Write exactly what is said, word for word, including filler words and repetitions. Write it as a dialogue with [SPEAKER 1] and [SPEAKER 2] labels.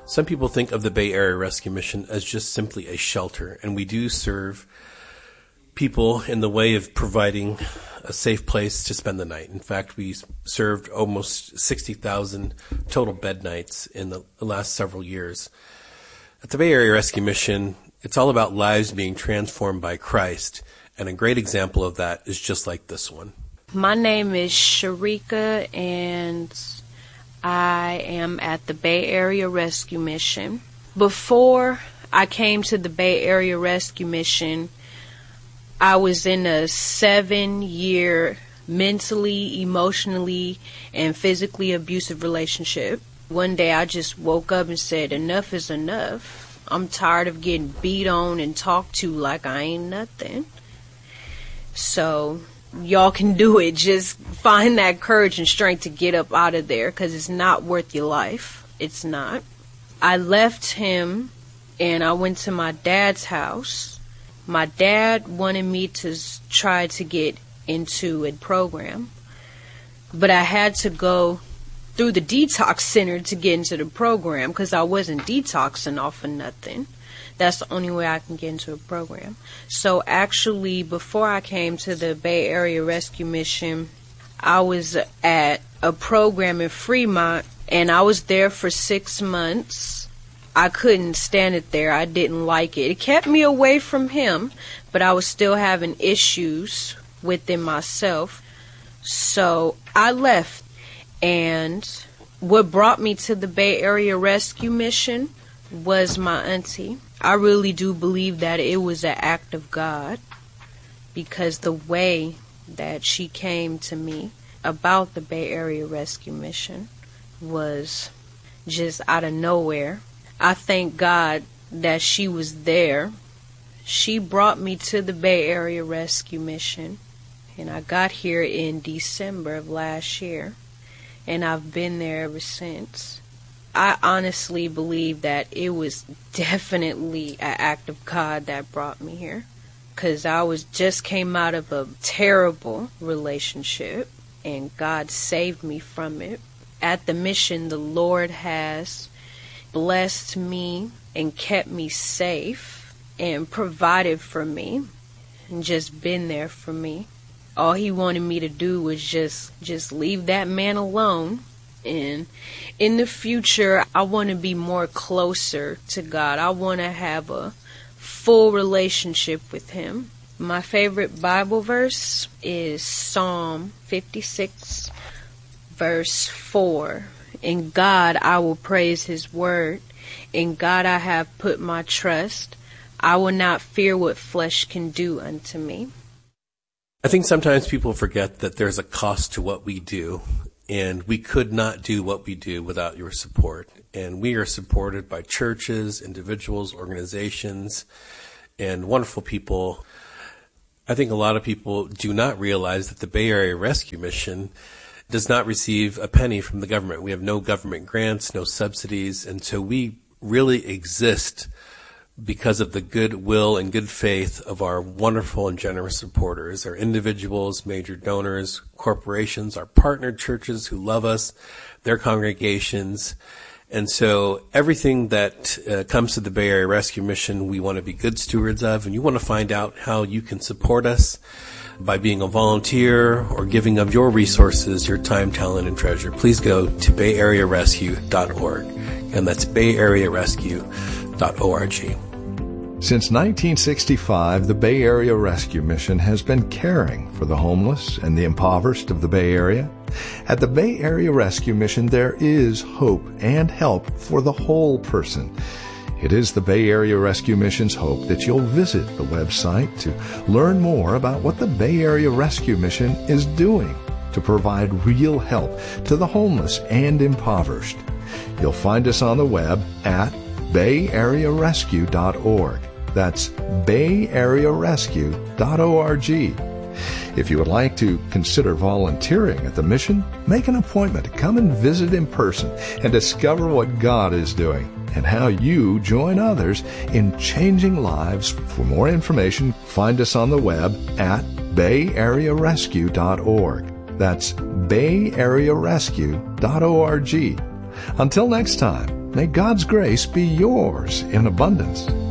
[SPEAKER 1] Some people think of the Bay Area Rescue Mission as just simply a shelter, and we do serve people in the way of providing a safe place to spend the night. In fact, we served almost sixty thousand total bed nights in the last several years. At the Bay Area Rescue Mission, it's all about lives being transformed by Christ, and a great example of that is just like this one.
[SPEAKER 2] My name is Sharika, and I am at the Bay Area Rescue Mission. Before I came to the Bay Area Rescue Mission, I was in a seven-year mentally, emotionally, and physically abusive relationship. One day I just woke up and said, enough is enough. I'm tired of getting beat on and talked to like I ain't nothing. So y'all can do it. Just find that courage and strength to get up out of there, because it's not worth your life. It's not. I left him and I went to my dad's house. My dad wanted me to try to get into a program, but I had to go through the detox center to get into the program because I wasn't detoxing off of nothing. That's the only way I can get into a program. So actually, before I came to the Bay Area Rescue Mission, I was at a program in Fremont, and I was there for six months. I couldn't stand it there. I didn't like it. It kept me away from him, but I was still having issues within myself. So I left, and what brought me to the Bay Area Rescue Mission was my auntie. I really do believe that it was an act of God, because the way that she came to me about the Bay Area Rescue Mission was just out of nowhere. I thank God that she was there. She brought me to the Bay Area Rescue Mission, and I got here in December of last year, and I've been there ever since. I honestly believe that it was definitely an act of God that brought me here, because I was just came out of a terrible relationship, and God saved me from it. At the mission, the Lord has blessed me and kept me safe and provided for me and just been there for me. All he wanted me to do was just just leave that man alone, and in the future I want to be more closer to God. I want to have a full relationship with him. My favorite Bible verse is Psalm fifty-six verse four. In God I will praise his word. In God I have put my trust. I will not fear what flesh can do unto me.
[SPEAKER 1] I think sometimes people forget that there's a cost to what we do, and we could not do what we do without your support. And we are supported by churches, individuals, organizations, and wonderful people. I think a lot of people do not realize that the Bay Area Rescue Mission does not receive a penny from the government. We have no government grants, no subsidies, and so we really exist because of the goodwill and good faith of our wonderful and generous supporters, our individuals, major donors, corporations, our partner churches who love us, their congregations. And so everything that uh, comes to the Bay Area Rescue Mission, we want to be good stewards of, and you want to find out how you can support us by being a volunteer or giving of your resources, your time, talent, and treasure. Please go to bay area rescue dot org, and that's bay area rescue dot org.
[SPEAKER 3] Since nineteen sixty-five, the Bay Area Rescue Mission has been caring for the homeless and the impoverished of the Bay Area. At the Bay Area Rescue Mission, there is hope and help for the whole person. It is the Bay Area Rescue Mission's hope that you'll visit the website to learn more about what the Bay Area Rescue Mission is doing to provide real help to the homeless and impoverished. You'll find us on the web at bay area rescue dot org. That's bay area rescue dot org. If you would like to consider volunteering at the mission, make an appointment to come and visit in person and discover what God is doing and how you join others in changing lives. For more information, find us on the web at bay area rescue dot org. That's bay area rescue dot org. Until next time, May God's grace be yours in abundance.